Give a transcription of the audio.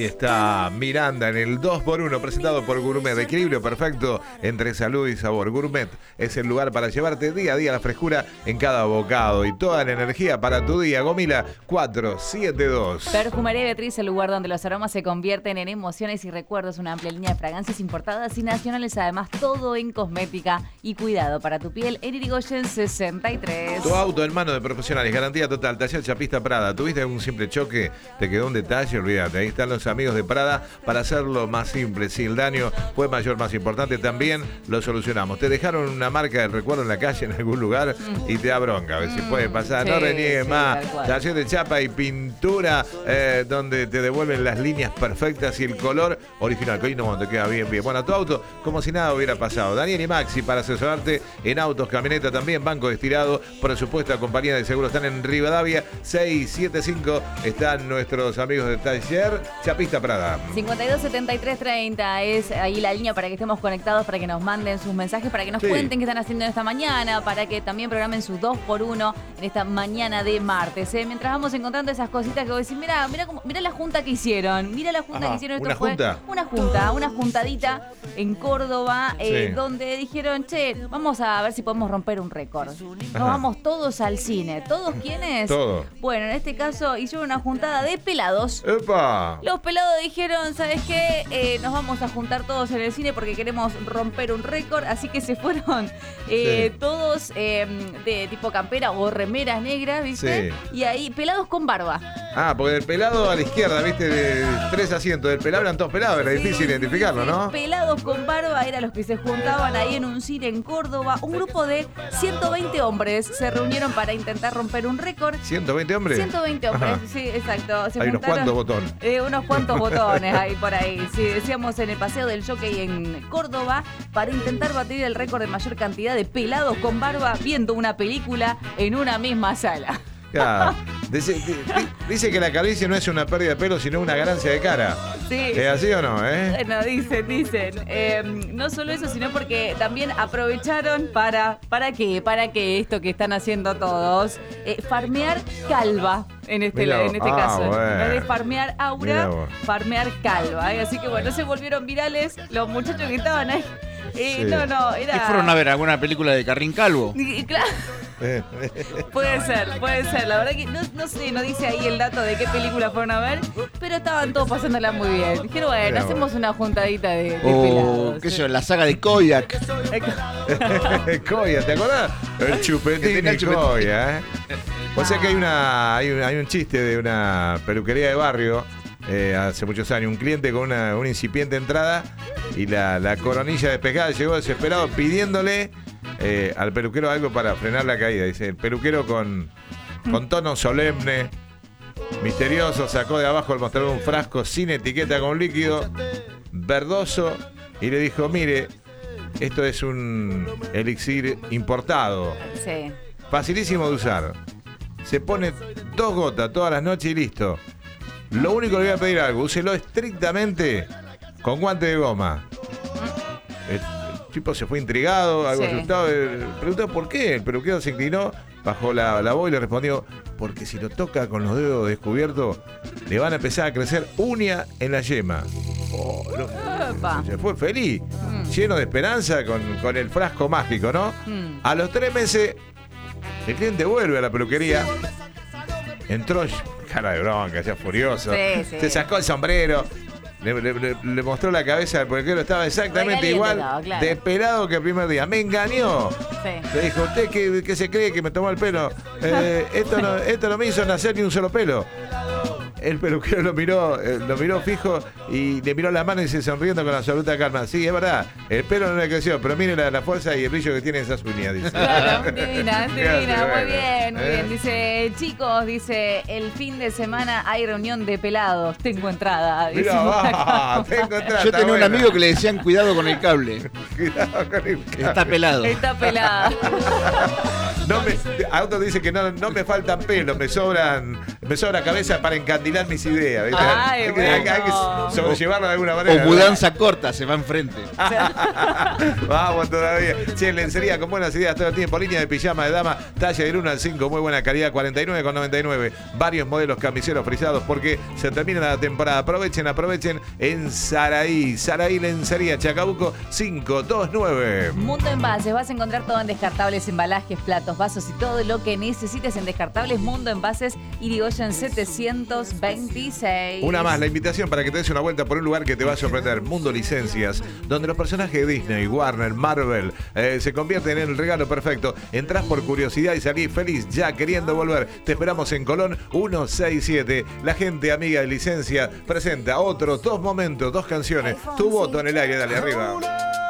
Está Miranda en el 2x1 presentado por Gourmet. Equilibrio perfecto entre salud y sabor. Gourmet es el lugar para llevarte día a día la frescura en cada bocado y toda la energía para tu día. Gomila 472. Perfumería Beatriz, el lugar donde los aromas se convierten en emociones y recuerdos. Una amplia línea de fragancias importadas y nacionales. Además, todo en cosmética y cuidado para tu piel. En Irigoyen 63. Tu auto en manos de profesionales. Garantía total. Taller Chapista Prada. ¿Tuviste un simple choque? ¿Te quedó un detalle? Olvídate. Ahí están los amigos de Prada para hacerlo más simple. Si el daño fue mayor, más importante, también lo solucionamos. Te dejaron una marca del recuerdo en la calle en algún lugar y te da bronca. A ver si puede pasar. Sí, no reniegues más. Taller de chapa y pintura donde te devuelven las líneas perfectas y el color original. Que hoy no te queda bien. Bueno, tu auto como si nada hubiera pasado. Daniel y Maxi para asesorarte en autos, camioneta también, banco destilado, presupuesto a compañía de seguros. Están en Rivadavia 675. Están nuestros amigos de Taller Chapista Prada. 527330 es ahí la línea para que estemos conectados, para que nos manden sus mensajes, para que nos cuenten qué están haciendo esta mañana, para que también programen sus 2x1 en esta mañana de martes. Mientras vamos encontrando esas cositas que vos decís, mira la junta que hicieron, mira la junta que hicieron. Esto fue una juntadita en Córdoba, donde dijeron, che, vamos a ver si podemos romper un récord. Nos vamos todos al cine. ¿Todos quiénes? Todos. Bueno, en este caso hicieron una juntada de pelados. ¡Epa! Los pelados dijeron, ¿sabes qué? Nos vamos a juntar todos en el cine porque queremos romper un récord. Así que se fueron todos de tipo campera o remeras negras, ¿viste? Sí. Y ahí, pelados con barba. Porque el pelado a la izquierda, ¿viste? De 3 asientos. Del pelado eran todos pelados, era difícil identificarlo, ¿no? Pelados con barba eran los que se juntaban ahí en un cine en Córdoba. Un grupo de 120 hombres se reunieron para intentar romper un récord. ¿120 hombres? 120 hombres, sí, exacto. Hay unos cuantos botones. Unos cuantos botones ahí por ahí. Sí, decíamos en el Paseo del Jockey en Córdoba para intentar batir el récord de mayor cantidad de pelados con barba viendo una película en una misma sala. Claro. Dice que la calvicie no es una pérdida de pelo, sino una ganancia de cara. Sí. ¿Es así o no? Bueno, dicen. No solo eso, sino porque también aprovecharon ¿para qué? Para que esto que están haciendo todos, farmear calva en este caso. Bueno. En vez de farmear aura, farmear calva. Así que bueno, se volvieron virales los muchachos que estaban ahí. Era... ¿Y fueron a ver alguna película de Carrín Calvo? Claro. Puede ser. La verdad que no sé, no dice ahí el dato de qué película fueron a ver, pero estaban todos pasándola muy bien. Dijeron, bueno, hacemos una juntadita de pelados. ¿Qué sé yo? La saga de Koyak. Koyak, ¿te acordás? El chupetín y Koyak, O sea que hay un chiste de una peluquería de barrio hace muchos años, un cliente con una incipiente entrada y la coronilla despejada llegó desesperado pidiéndole al peluquero algo para frenar la caída. Dice, el peluquero con tono solemne, misterioso, sacó de abajo el mostrador un frasco sin etiqueta con líquido verdoso y le dijo, mire, esto es un elixir importado. Sí. Facilísimo de usar. Se pone 2 gotas todas las noches y listo. Lo único que le voy a pedir algo, úselo estrictamente con guante de goma. El tipo se fue intrigado, algo asustado. Preguntó por qué. El peluquero se inclinó, bajó la voz y le respondió, porque si lo toca con los dedos descubiertos, le van a empezar a crecer uña en la yema. Se fue feliz, lleno de esperanza con el frasco mágico, ¿no? A los 3 meses, el cliente vuelve a la peluquería. Entró, cara de bronca, ya furioso. Se sacó el sombrero. Le mostró la cabeza al peluquero, estaba exactamente igual de pelado que el primer día. Me engañó. Le dijo, ¿usted qué se cree que me tomó el pelo? Esto no me hizo nacer ni un solo pelo. El peluquero lo miró fijo y le miró las manos y se sonriendo con absoluta calma. Sí, es verdad, el pelo no le creció, pero mire la fuerza y el brillo que tienen esas uñas, dice. Claro, divina, muy bien. Dice, chicos, el fin de semana hay reunión de pelados. Tengo entrada. Mirá, tengo entrada. Yo tenía un amigo que le decían, cuidado con el cable. Cuidado con el cable. Está pelado. Está pelada. Auto dice que no me faltan pelos, me sobra cabeza para encandilar mis ideas. ¿Viste? Ay, hay que sobrellevarlo de alguna manera. O mudanza corta, se va enfrente. Vamos todavía. Che, lencería con buenas ideas todo el tiempo. Línea de pijama de dama, talla del 1 al 5, muy buena calidad, 49,99. Varios modelos camiseros frisados porque se termina la temporada. Aprovechen en Saraí. Saraí Lencería, Chacabuco 529. Mundo Envases, vas a encontrar todo en descartables, embalajes, platos, vasos y todo lo que necesites en descartables. Mundo Envases, Irigoyen 726. Una más, la invitación para que te des una vuelta por un lugar que te va a sorprender. Mundo Licencias, donde los personajes de Disney, Warner, Marvel se convierten en el regalo perfecto. Entrás por curiosidad y salís feliz ya queriendo volver. Te esperamos en Colón 167. La gente amiga de Licencia presenta otros 2 momentos, 2 canciones. Tu voto en el aire, dale arriba.